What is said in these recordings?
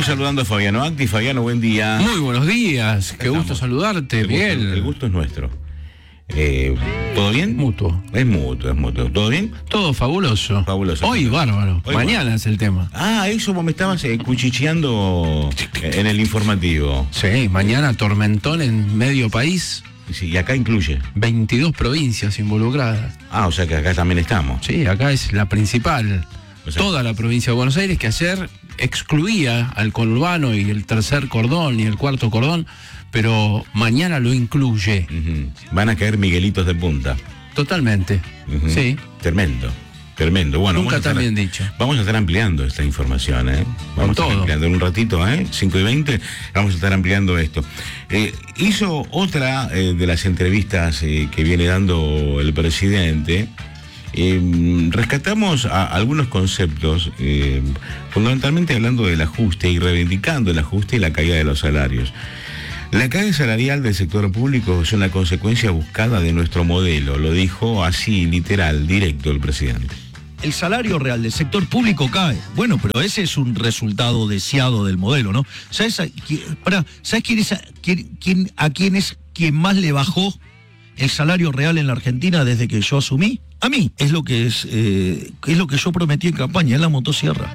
Estamos saludando a Fabiano Acti. Fabiano, buen día. Muy buenos días, qué gusto saludarte, Miguel. El gusto es nuestro. ¿Todo bien? Mutuo. Es mutuo. ¿Todo bien? Todo fabuloso. Fabuloso. Hoy bárbaro. Mañana es el tema. Ah, eso vos me estabas cuchicheando en el informativo. Sí, mañana tormentón en medio país. Sí, y acá incluye 22 provincias involucradas. Ah, o sea que acá también estamos. Sí, acá es la principal. O sea, toda la provincia de Buenos Aires, que ayer excluía al conurbano y el tercer cordón y el cuarto cordón, pero mañana lo incluye. Van a caer Miguelitos de punta. Totalmente. Sí. Tremendo. Bueno, nunca tan bien dicho. Vamos a estar ampliando esta información, Vamos a estar ampliando en un ratito, 5:20, vamos a estar ampliando esto. Hizo otra de las entrevistas que viene dando el presidente. Rescatamos algunos conceptos, fundamentalmente hablando del ajuste y reivindicando el ajuste y la caída de los salarios. La caída salarial del sector público es una consecuencia buscada de nuestro modelo, lo dijo así, literal, directo el presidente. El salario real del sector público cae. Bueno, pero ese es un resultado deseado del modelo, ¿no? ¿Sabes quién es quien más le bajó el salario real en la Argentina desde que yo asumí? A mí, es lo que yo prometí en campaña, es la motosierra.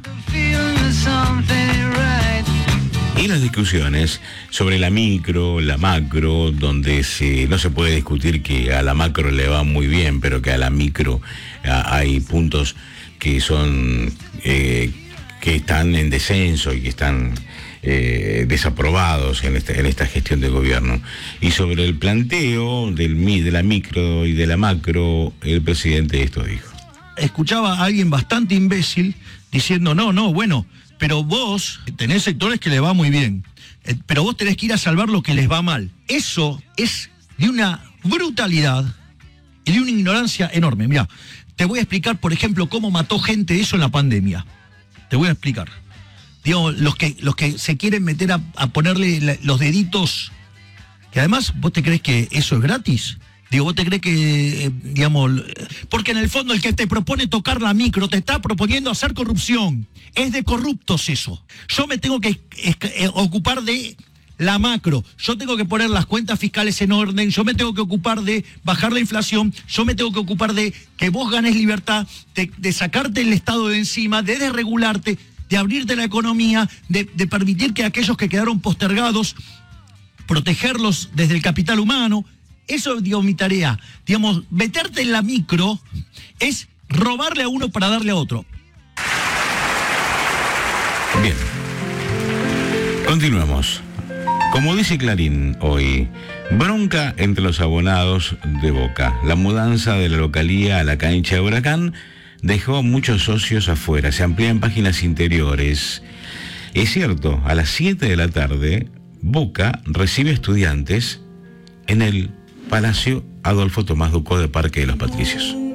Y las discusiones sobre la micro, la macro, donde no se puede discutir que a la macro le va muy bien, pero que a la micro hay puntos que son que están en descenso y que están desaprobados en esta gestión de gobierno. Y sobre el planteo de la micro y de la macro, el presidente esto dijo. Escuchaba a alguien bastante imbécil diciendo, bueno, pero vos tenés sectores que le va muy bien, pero vos tenés que ir a salvar lo que les va mal. Eso es de una brutalidad y de una ignorancia enorme. Mirá, te voy a explicar, por ejemplo, cómo mató gente eso en la pandemia. Te voy a explicar. Digo, los que se quieren meter a ponerle los deditos, que además, ¿vos te crees que eso es gratis? Digo, ¿vos te crees que, porque en el fondo el que te propone tocar la micro te está proponiendo hacer corrupción? Es de corruptos eso. Yo me tengo que ocupar de la macro, yo tengo que poner las cuentas fiscales en orden, yo me tengo que ocupar de bajar la inflación, yo me tengo que ocupar de que vos ganes libertad, de sacarte el Estado de encima, de desregularte, de abrirte la economía, de permitir que aquellos que quedaron postergados, protegerlos desde el capital humano. Eso, mi tarea. Meterte en la micro es robarle a uno para darle a otro. Bien. Continuamos. Como dice Clarín hoy, bronca entre los abonados de Boca. La mudanza de la localía a la cancha de Huracán dejó a muchos socios afuera. Se amplían páginas interiores. Es cierto, a las 7 de la tarde, Boca recibe estudiantes en el Palacio Adolfo Tomás Ducó de Parque de los Patricios.